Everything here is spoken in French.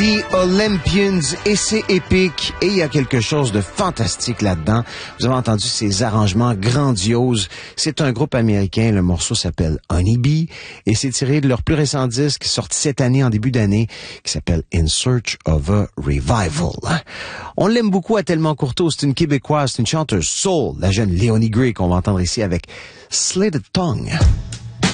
The Olympians, et c'est épique, et il y a quelque chose de fantastique là-dedans. Vous avez entendu ces arrangements grandioses. C'est un groupe américain, le morceau s'appelle Honey Bee, et c'est tiré de leur plus récent disque, sorti cette année, en début d'année, qui s'appelle In Search of a Revival. On l'aime beaucoup à Tellement Courteau, c'est une Québécoise, c'est une chanteuse soul, la jeune Léonie Gray, qu'on va entendre ici avec Slitted Tongue.